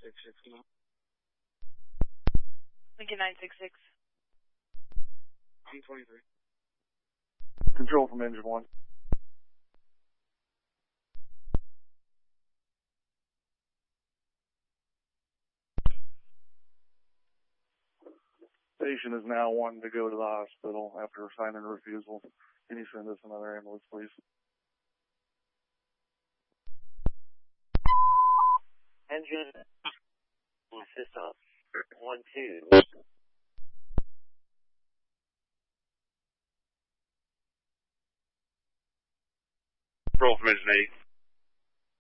now. Lincoln 966. I'm 23. Control from engine 1. Patient is now wanting to go to the hospital after signing a refusal. Can you send us another ambulance, please? Engine, assist up. 1-2. Roll from engine 8.